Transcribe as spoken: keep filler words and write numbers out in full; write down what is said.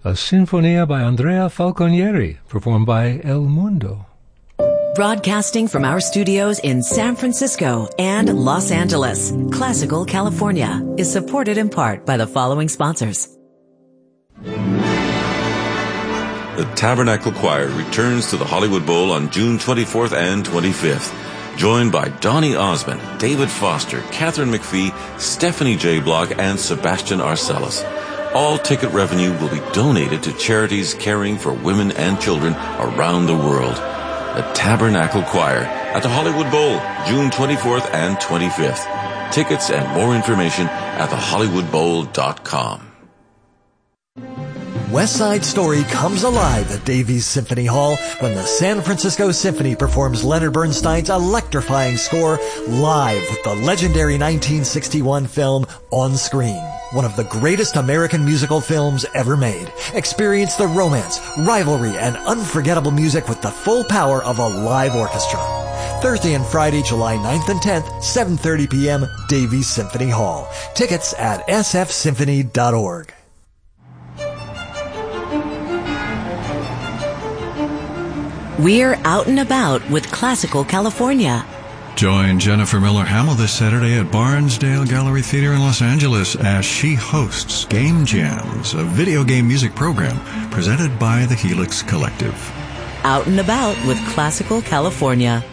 a Sinfonia by Andrea Falconieri, performed by El Mundo. Broadcasting from our studios in San Francisco and Los Angeles, Classical California is supported in part by the following sponsors. The Tabernacle Choir returns to the Hollywood Bowl on June twenty-fourth and twenty-fifth. Joined by Donny Osmond, David Foster, Catherine McPhee, Stephanie J. Block, and Sebastian Arcellus. All ticket revenue will be donated to charities caring for women and children around the world. The Tabernacle Choir at the Hollywood Bowl, June twenty-fourth and twenty-fifth. Tickets and more information at the hollywood bowl dot com. West Side Story comes alive at Davies Symphony Hall when the San Francisco Symphony performs Leonard Bernstein's electrifying score live with the legendary nineteen sixty-one film On Screen, one of the greatest American musical films ever made. Experience the romance, rivalry, and unforgettable music with the full power of a live orchestra. Thursday and Friday, July ninth and tenth, seven thirty p.m., Davies Symphony Hall. Tickets at s f symphony dot org. We're out and about with Classical California. Join Jennifer Miller Hamill this Saturday at Barnesdale Gallery Theater in Los Angeles as she hosts Game Jams, a video game music program presented by the Helix Collective. Out and about with Classical California.